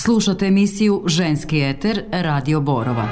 Slušate emisiju Ženski eter Radio Borova.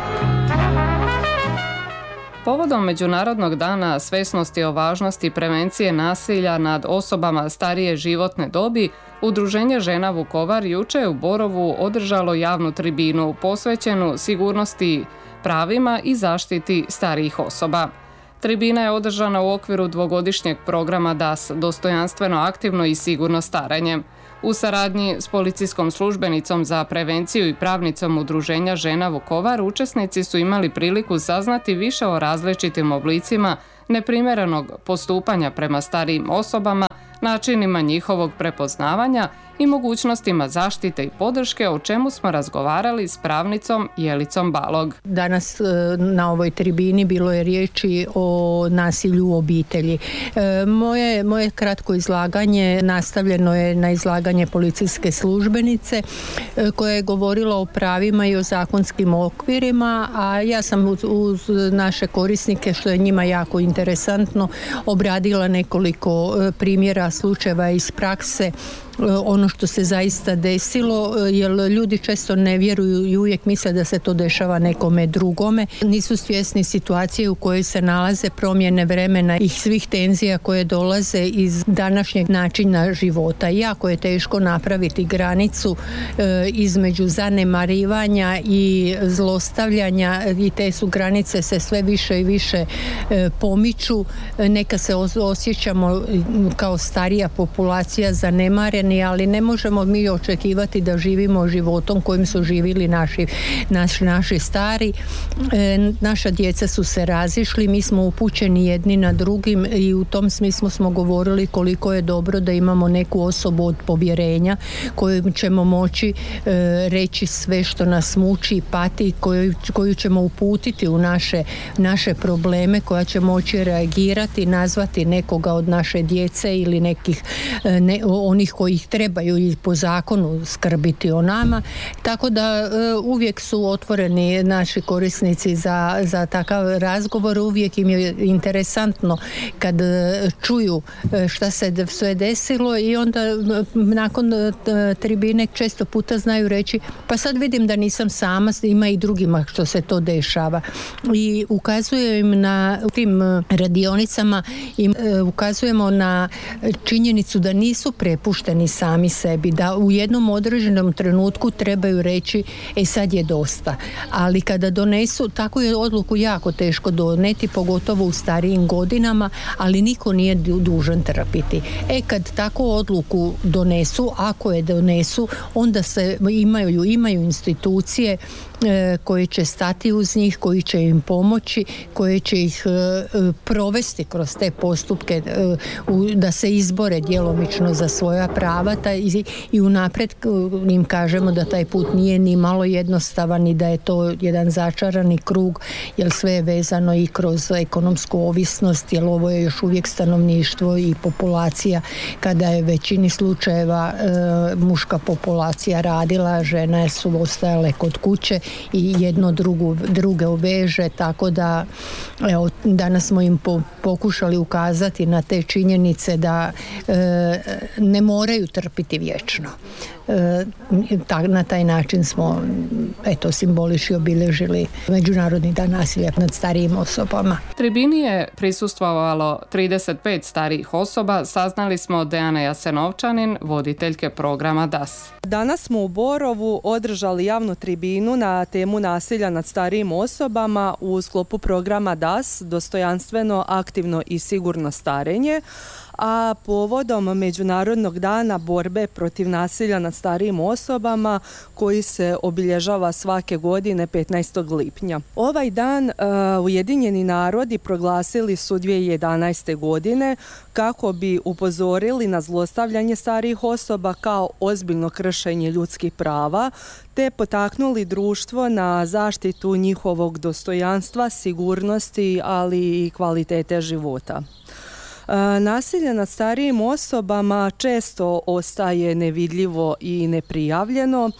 Povodom Međunarodnog dana svjesnosti o važnosti prevencije nasilja nad osobama starije životne dobi, Udruženje žena Vukovar jučer u Borovu održalo javnu tribinu posvećenu sigurnosti, pravima i zaštiti starijih osoba. Tribina je održana u okviru dvogodišnjeg programa DAS, dostojanstveno, aktivno i sigurno starenje. U saradnji s policijskom službenicom za prevenciju i pravnicom Udruženja žena Vukovar učesnici su imali priliku saznati više o različitim oblicima neprimjerenog postupanja prema starijim osobama, načinima njihovog prepoznavanja i mogućnostima zaštite i podrške, o čemu smo razgovarali s pravnicom Jelicom Balog. Danas na ovoj tribini bilo je riječi o nasilju u obitelji. Moje kratko izlaganje nastavljeno je na izlaganje policijske službenice koja je govorila o pravima i o zakonskim okvirima, a ja sam uz naše korisnike, što je njima jako interesantno, obradila nekoliko primjera slučajeva iz prakse, ono što se zaista desilo, jer ljudi često ne vjeruju i uvijek misle da se to dešava nekome drugome. Nisu svjesni situacije u kojoj se nalaze, promjene vremena i svih tenzija koje dolaze iz današnjeg načina života. Jako je teško napraviti granicu između zanemarivanja i zlostavljanja i te su granice se sve više i više pomiču. Neka se osjećamo kao starija populacija zanemareni, ali ne možemo mi očekivati da živimo životom kojim su živjeli naši stari. Naša djeca su se razišli, mi smo upućeni jedni na drugim i u tom smislu smo govorili koliko je dobro da imamo neku osobu od povjerenja koju ćemo moći reći sve što nas muči i pati, koju ćemo uputiti u naše probleme, koja će moći reagirati, nazvati nekoga od naše djece ili nekih onih koji trebaju i po zakonu skrbiti o nama, tako da uvijek su otvoreni naši korisnici za takav razgovor. Uvijek im je interesantno kad čuju šta se sve desilo i onda nakon tribine često puta znaju reći pa sad vidim da nisam sama, ima i drugima što se to dešava. I ukazujem im na tim radionicama i ukazujemo na činjenicu da nisu prepušteni sami sebi, da u jednom određenom trenutku trebaju reći sad je dosta. Ali kada donesu, tako je odluku jako teško doneti, pogotovo u starijim godinama, ali niko nije dužan trpiti. Kad tako odluku donesu, ako je donesu, onda se imaju institucije koje će stati uz njih, koji će im pomoći, koje će ih provesti kroz te postupke da se izbore djelomično za svoja prava i unaprijed im kažemo da taj put nije ni malo jednostavan i da je to jedan začarani krug, jer sve je vezano i kroz ekonomsku ovisnost, jer ovo je još uvijek stanovništvo i populacija kada je većini slučajeva muška populacija radila, žene su ostajale kod kuće i jedno druge uveže, tako da danas smo im pokušali ukazati na te činjenice da ne moraju trpiti vječno. Na taj način smo simbolično obilježili Međunarodni dan nasilja nad starijim osobama. Tribini je prisustvovalo 35 starijih osoba, saznali smo od Dejane Jasenovčanin, voditeljke programa DAS. Danas smo u Borovu održali javnu tribinu na temu nasilja nad starijim osobama u sklopu programa DAS, dostojanstveno, aktivno i sigurno starenje, a povodom Međunarodnog dana borbe protiv nasilja nad starijim osobama koji se obilježava svake godine 15. lipnja. Ovaj dan Ujedinjeni narodi proglasili su 2011. godine kako bi upozorili na zlostavljanje starijih osoba kao ozbiljno kršenje ljudskih prava, te potaknuli društvo na zaštitu njihovog dostojanstva, sigurnosti, ali i kvalitete života. Nasilje nad starijim osobama često ostaje nevidljivo i neprijavljeno,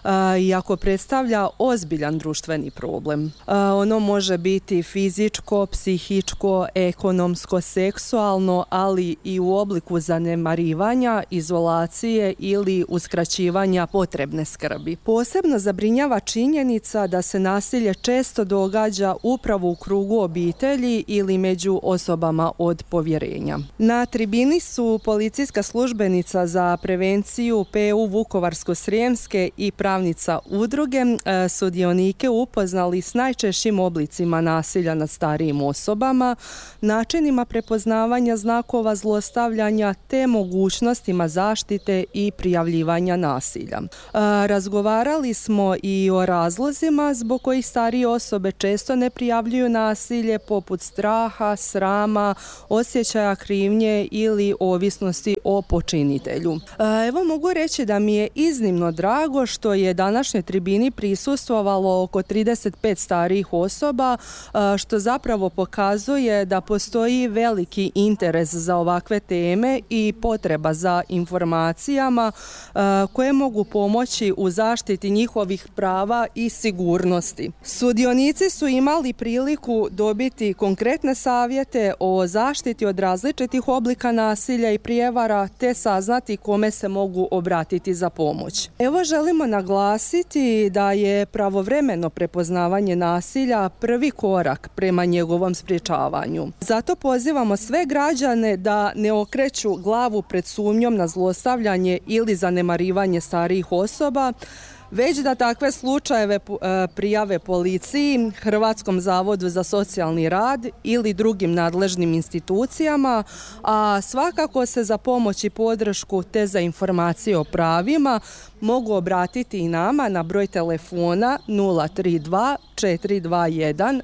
iako predstavlja ozbiljan društveni problem. Ono može biti fizičko, psihičko, ekonomsko, seksualno, ali i u obliku zanemarivanja, izolacije ili uskraćivanja potrebne skrbi. Posebno zabrinjava činjenica da se nasilje često događa upravo u krugu obitelji ili među osobama od povjerenja. Na tribini su policijska službenica za prevenciju PU Vukovarsko-srijemske i pravnica udruge sudionike upoznali s najčešćim oblicima nasilja nad starijim osobama, načinima prepoznavanja znakova zlostavljanja te mogućnostima zaštite i prijavljivanja nasilja. Razgovarali smo i o razlozima zbog kojih starije osobe često ne prijavljuju nasilje, poput straha, srama, osjećaja krivnje ili ovisnosti o počinitelju. Evo, mogu reći da mi je iznimno drago što je današnjoj tribini prisustvovalo oko 35 starijih osoba, što zapravo pokazuje da postoji veliki interes za ovakve teme i potreba za informacijama koje mogu pomoći u zaštiti njihovih prava i sigurnosti. Sudionici su imali priliku dobiti konkretne savjete o zaštiti od različitih oblika nasilja i prijevara te saznati kome se mogu obratiti za pomoć. Evo, želimo naglasiti da je pravovremeno prepoznavanje nasilja prvi korak prema njegovom sprječavanju. Zato pozivamo sve građane da ne okreću glavu pred sumnjom na zlostavljanje ili zanemarivanje starijih osoba, već da takve slučajeve prijave policiji, Hrvatskom zavodu za socijalni rad ili drugim nadležnim institucijama, a svakako se za pomoć i podršku te za informacije o pravima mogu obratiti i nama na broj telefona 032 421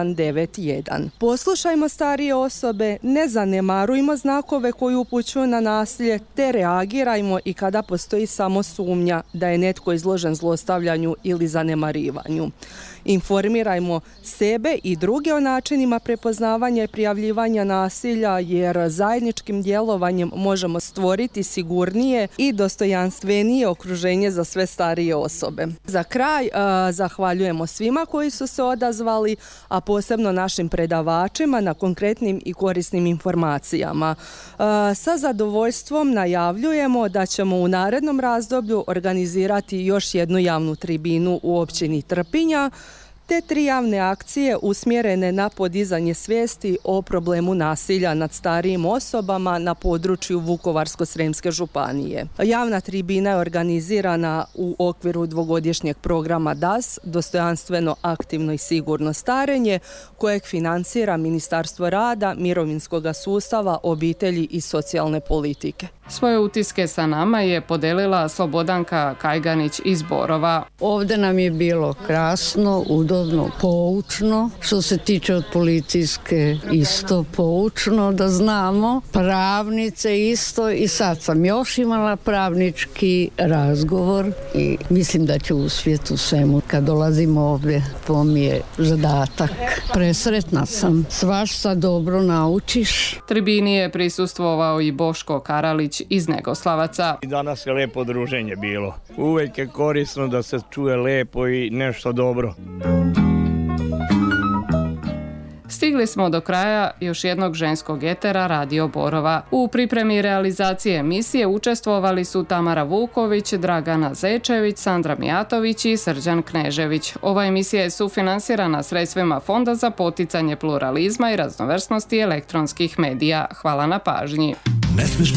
191. Poslušajmo starije osobe, ne zanemarujmo znakove koji upućuju na nasilje, te reagirajmo i kada postoji samo sumnja da je netko izložen zlostavljanju ili zanemarivanju. Informirajmo sebe i druge o načinima prepoznavanja i prijavljivanja nasilja, jer zajedničkim djelovanjem možemo stvoriti sigurnije i dostojanstvenije okruženje za sve starije osobe. Za kraj zahvaljujemo svima koji su se odazvali, a posebno našim predavačima na konkretnim i korisnim informacijama. Sa zadovoljstvom najavljujemo da ćemo u narednom razdoblju organizirati još jednu javnu tribinu u općini Trpinja, te 3 javne akcije usmjerene na podizanje svijesti o problemu nasilja nad starijim osobama na području Vukovarsko-srijemske županije. Javna tribina je organizirana u okviru 2-godišnjeg programa DAS, dostojanstveno, aktivno i sigurno starenje, kojeg financira Ministarstvo rada, mirovinskog sustava, obitelji i socijalne politike. Svoje utiske sa nama je podelila Slobodanka Kajganić iz Borova. Ovdje nam je bilo krasno, udobno, poučno. Što se tiče od policijske, isto poučno, da znamo. Pravnice isto, i sad sam još imala pravnički razgovor i mislim da će uspjeti u svemu. Kad dolazimo ovdje, to mi je zadatak. Presretna sam. Svašta dobro naučiš. Tribini je prisustvovao i Boško Karalić iz Negoslavaca. Danas je lepo druženje bilo. Uvijek je korisno da se čuje lepo i nešto dobro. Stigli smo do kraja još jednog ženskog etera Radio Borova. U pripremi realizacije emisije učestvovali su Tamara Vuković, Dragana Zečević, Sandra Mijatović i Srđan Knežević. Ova emisija je sufinansirana sredstvima Fonda za poticanje pluralizma i raznovrsnosti elektronskih medija. Hvala na pažnji. Ne smiješ